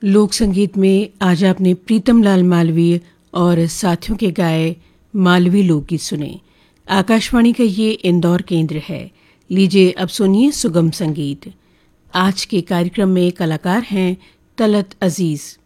लोक संगीत में आज आपने प्रीतम लाल मालवीय और साथियों के गाए मालवी लोकगीत सुने। आकाशवाणी का ये इंदौर केंद्र है। लीजिए अब सुनिए सुगम संगीत। आज के कार्यक्रम में कलाकार हैं तलत अजीज़।